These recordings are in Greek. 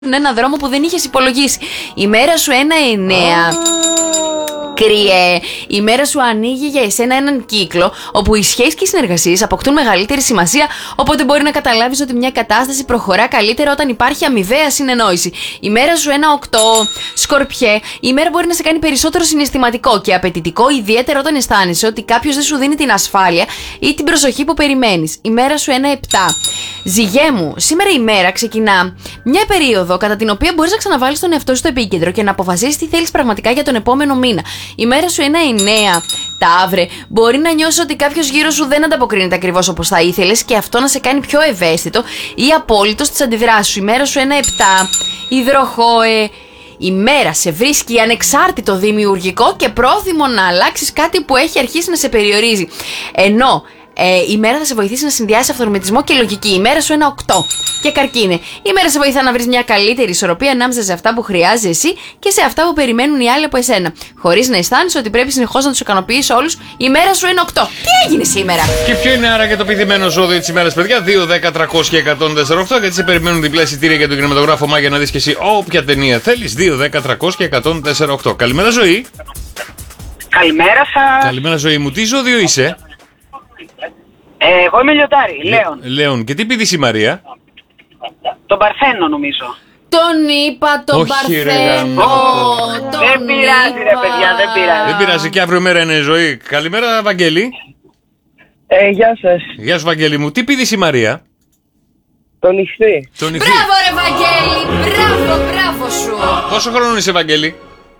ένα δρόμο που δεν είχες υπολογίσει. Η μέρα σου 1-9. Κρύε, η μέρα σου ανοίγει για εσένα έναν κύκλο όπου οι σχέσεις και οι συνεργασίες αποκτούν μεγαλύτερη σημασία, οπότε μπορεί να καταλάβεις ότι μια κατάσταση προχωρά καλύτερα όταν υπάρχει αμοιβαία συνεννόηση. Η μέρα σου 1-8. Σκορπιέ, η μέρα μπορεί να σε κάνει περισσότερο συναισθηματικό και απαιτητικό, ιδιαίτερα όταν αισθάνεσαι ότι κάποιος δεν σου δίνει την ασφάλεια ή την προσοχή που περιμένεις. Η μέρα σου 1-7. Ζυγέ μου, σήμερα η μέρα ξεκινά μια περίοδο κατά την οποία μπορείς να ξαναβάλεις τον εαυτό σου στο επίκεντρο και να αποφασίσεις τι θέλεις πραγματικά για τον επόμενο μήνα. Η μέρα σου 1-9. Ταύρε, μπορεί να νιώσεις ότι κάποιος γύρω σου δεν ανταποκρίνεται ακριβώς όπως θα ήθελες και αυτό να σε κάνει πιο ευαίσθητο ή απόλυτο στις αντιδράσεις σου. Η μέρα σου 1-7. Υδροχόε, η μέρα σε βρίσκει ανεξάρτητο, δημιουργικό και πρόθυμο να αλλάξεις κάτι που έχει αρχίσει να σε περιορίζει. Ενώ η μέρα θα σε βοηθήσει να συνδυάσεις αυτορμητισμό και λογική. Η μέρα σου 1-8. Και Καρκίνε, η μέρα σε βοηθά να βρεις μια καλύτερη ισορροπία ανάμεσα σε αυτά που χρειάζεσαι εσύ και σε αυτά που περιμένουν οι άλλοι από εσένα. Χωρίς να αισθάνεσαι ότι πρέπει συνεχώς να τους ικανοποιείς όλους. Η μέρα σου 1-8. Τι έγινε σήμερα? Και ποιο είναι άραγε το πηδημένο ζώδιο της ημέρας, παιδιά? 2-10-300-1048. Γιατί σε περιμένουν διπλά εισιτήρια για τον κινηματογράφο Μάγια να δεις και εσύ όποια ταινία θέλεις. 2-10-300-1048. Καλημέρα, Ζωή. Καλημέρα σας. Καλημέρα, Ζωή μου. Τι ζώδιο είσαι? Εγώ είμαι Λιοντάρη, Λέων. Λέων. Και τι πηδήσει η Μαρία? Τον Παρθένο νομίζω. Τον είπα τον Όχι, ρε, Παρθένο. Δεν πειράζει ρε παιδιά, δεν πειράζει. Δεν πειράζει, και αύριο μέρα είναι, Ζωή. Καλημέρα, Βαγγέλη. Γεια σας. Γεια σου, Βαγγέλη μου. Τι πηδήσει η Μαρία? Το νυχτή. Τον νυχτή. Μπράβο ρε Βαγγέλη, μπράβο σου. Πόσο χρόνο είσαι, Βαγγέλη?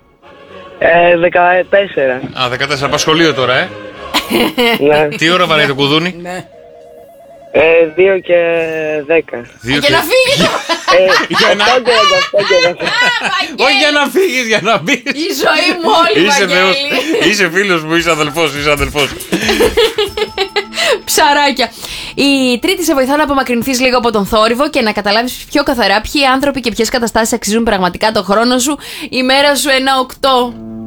14. Α, 14. Πασχολείο τώρα, Ναι. Τι ώρα βαράει το κουδούνι? 2 και 10. Για να φύγει. Για να- 8 και 10. Όχι για να φύγεις, για να μπεις. Η ζωή μου όλη, Είσαι θεός. Βαγγέλη. Είσαι φίλος μου, είσαι αδελφός. Ψαράκια. Η Τρίτη σε βοηθά να απομακρυνθείς λίγο από τον θόρυβο και να καταλάβεις πιο καθαρά ποιοι άνθρωποι και ποιες καταστάσεις αξίζουν πραγματικά τον χρόνο σου. Η μέρα σου 1-8.